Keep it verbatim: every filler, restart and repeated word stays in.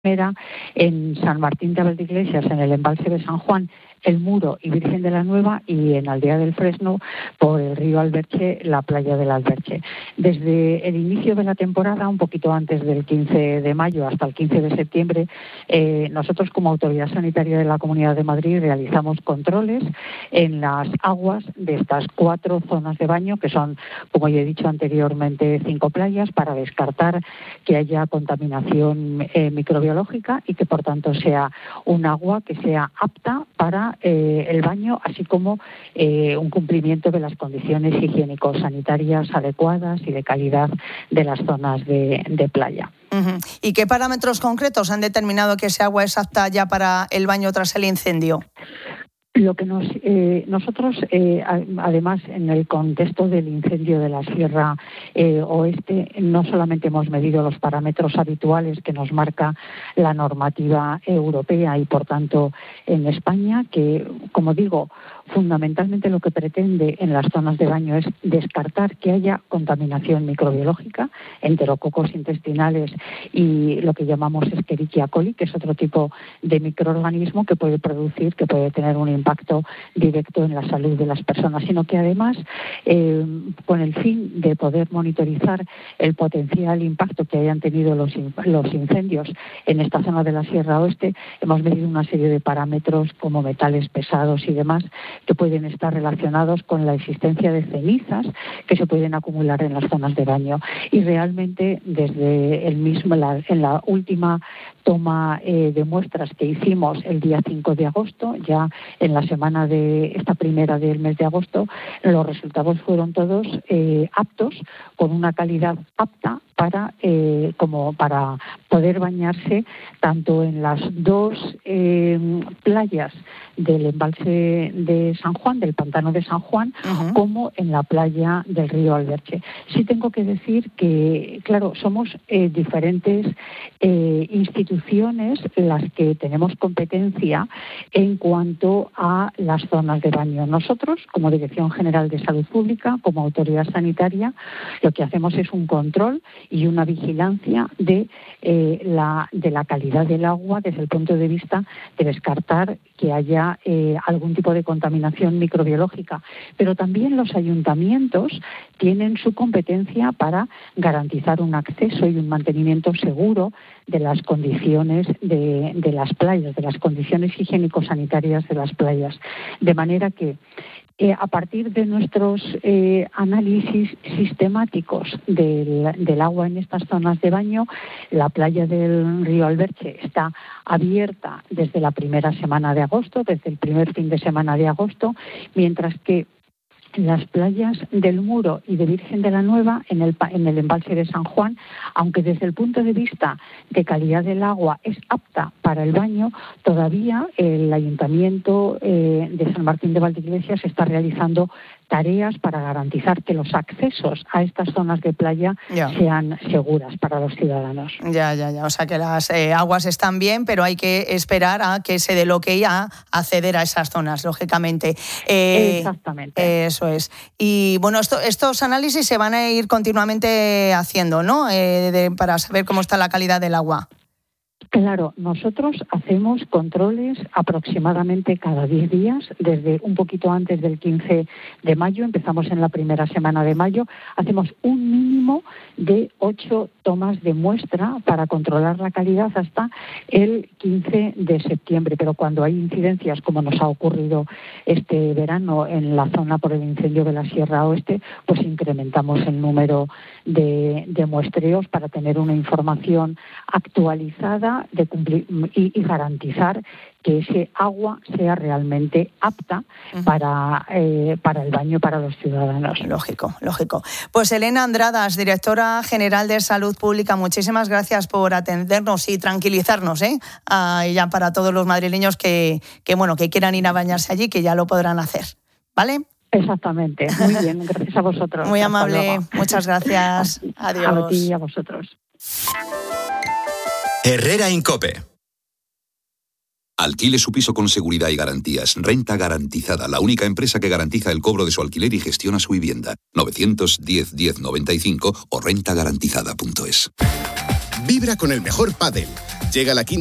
en San Martín de Valdeiglesias, en el embalse de San Juan, el Muro y Virgen de la Nueva, y en Aldea del Fresno por el río Alberche, la playa del Alberche. Desde el inicio de la temporada, un poquito antes del quince de mayo hasta el quince de septiembre, eh, nosotros como Autoridad Sanitaria de la Comunidad de Madrid realizamos controles en las aguas de estas cuatro zonas de baño, que son, como ya he dicho anteriormente, cinco playas, para descartar que haya contaminación eh, microbiológica y que por tanto sea un agua que sea apta para Eh, el baño, así como eh, un cumplimiento de las condiciones higiénico-sanitarias adecuadas y de calidad de las zonas de, de playa. Uh-huh. ¿Y qué parámetros concretos han determinado que ese agua es apta ya para el baño tras el incendio? Lo que nos, eh, nosotros, eh, además, en el contexto del incendio de la Sierra eh, Oeste, no solamente hemos medido los parámetros habituales que nos marca la normativa europea y, por tanto, en España, que, como digo, fundamentalmente lo que pretende en las zonas de baño es descartar que haya contaminación microbiológica, enterococos intestinales y lo que llamamos Escherichia coli, que es otro tipo de microorganismo que puede producir, que puede tener un impacto directo en la salud de las personas, sino que además, eh, con el fin de poder monitorizar el potencial impacto que hayan tenido los, los incendios en esta zona de la Sierra Oeste, hemos medido una serie de parámetros como metales pesados y demás, que pueden estar relacionados con la existencia de cenizas que se pueden acumular en las zonas de baño. Y realmente, desde el mismo, la, en la última toma eh, de muestras que hicimos el día cinco de agosto, ya en la semana de esta primera del mes de agosto, los resultados fueron todos eh, aptos, con una calidad apta para eh, como para poder bañarse tanto en las dos eh, playas del embalse de San Juan, del pantano de San Juan, uh-huh, como en la playa del río Alberche. Sí tengo que decir que, claro, somos eh, diferentes eh, instituciones las que tenemos competencia en cuanto a las zonas de baño. Nosotros, como Dirección General de Salud Pública, como Autoridad Sanitaria, lo que hacemos es un control y una vigilancia de, eh, la, de la calidad del agua desde el punto de vista de descartar que haya eh, algún tipo de contaminación microbiológica. Pero también los ayuntamientos tienen su competencia para garantizar un acceso y un mantenimiento seguro de las condiciones de, de las playas, de las condiciones higiénico-sanitarias de las playas. De manera que Eh, a partir de nuestros eh, análisis sistemáticos del, del agua en estas zonas de baño, la playa del río Alberche está abierta desde la primera semana de agosto, desde el primer fin de semana de agosto, mientras que las playas del Muro y de Virgen de la Nueva, en el, en el embalse de San Juan, aunque desde el punto de vista de calidad del agua es apta para el baño, todavía el Ayuntamiento eh, de San Martín de Valdeiglesias está realizando tareas para garantizar que los accesos a estas zonas de playa ya. sean seguras para los ciudadanos. Ya, ya, ya. O sea que las eh, aguas están bien, pero hay que esperar a que se dé el ok a acceder a esas zonas, lógicamente. Eh, Exactamente. Eh, eso es. Y bueno, esto, estos análisis se van a ir continuamente haciendo, ¿no? Eh, de, para saber cómo está la calidad del agua. Claro, nosotros hacemos controles aproximadamente cada diez días, desde un poquito antes del quince de mayo, empezamos en la primera semana de mayo, hacemos un mínimo de ocho tomas de muestra para controlar la calidad hasta el quince de septiembre, pero cuando hay incidencias, como nos ha ocurrido este verano en la zona por el incendio de la Sierra Oeste, pues incrementamos el número de, de muestreos para tener una información actualizada de cumplir y, y garantizar que ese agua sea realmente apta uh-huh. para, eh, para el baño para los ciudadanos. Lógico, lógico. Pues Elena Andradas, Directora General de Salud Pública, muchísimas gracias por atendernos y tranquilizarnos, ¿eh? Ah, y ya para todos los madrileños que, que, bueno, que quieran ir a bañarse allí, que ya lo podrán hacer, ¿vale? Exactamente, muy bien, gracias a vosotros. Muy amable, muchas gracias. Adiós. A ti y a vosotros. Herrera Incope. Alquile su piso con seguridad y garantías. Renta Garantizada, la única empresa que garantiza el cobro de su alquiler y gestiona su vivienda. novecientos diez diez noventa y cinco o renta garantizada punto es. Vibra con el mejor pádel. Llega la quinta